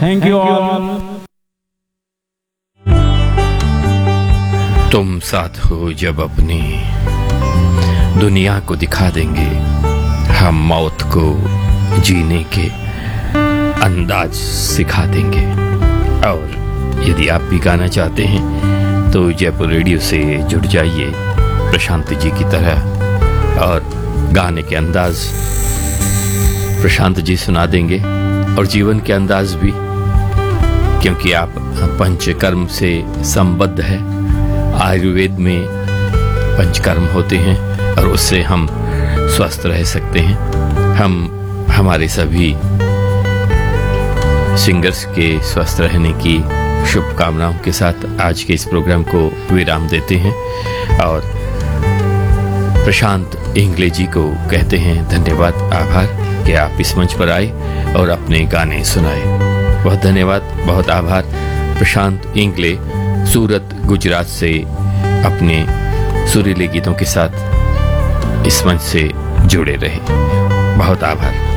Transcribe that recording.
Thank you all. तुम साथ हो जब अपनी दुनिया को दिखा देंगे, हम मौत को जीने के अंदाज सिखा देंगे। और यदि आप भी गाना चाहते हैं तो जयपुर रेडियो से जुड़ जाइए प्रशांत जी की तरह, और गाने के अंदाज प्रशांत जी सुना देंगे और जीवन के अंदाज भी, क्योंकि आप पंचकर्म से संबद्ध है। आयुर्वेद में पंचकर्म होते हैं और उससे हम स्वस्थ रह सकते हैं। हम हमारे सभी सिंगर्स के स्वस्थ रहने की शुभकामनाओं के साथ आज के इस प्रोग्राम को विराम देते हैं और प्रशांत इंगले जी को कहते हैं धन्यवाद, आभार कि आप इस मंच पर आए और अपने गाने सुनाए। बहुत धन्यवाद, बहुत आभार। प्रशांत इंगले सूरत गुजरात से अपने सुरीले गीतों के साथ इस मंच से जुड़े रहे। बहुत आभार।